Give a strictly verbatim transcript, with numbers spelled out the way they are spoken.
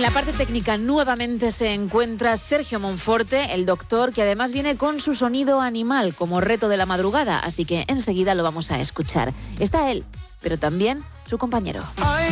la parte técnica nuevamente se encuentra Sergio Monforte, el doctor, que además viene con su sonido animal como reto de la madrugada, así que enseguida lo vamos a escuchar. Está él, pero también su compañero.